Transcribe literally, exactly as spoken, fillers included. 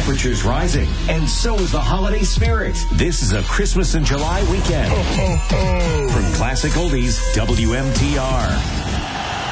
temperatures rising, and so is the holiday spirit. This is a Christmas in July weekend. From Classic Oldies, W M T R.